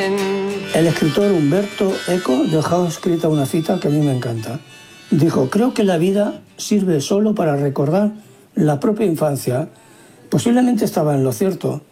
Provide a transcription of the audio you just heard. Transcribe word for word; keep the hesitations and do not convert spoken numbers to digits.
El escritor Umberto Eco dejó escrita una cita que a mí me encanta. Dijo: creo que la vida sirve solo para recordar la propia infancia. Posiblemente estaba en lo cierto,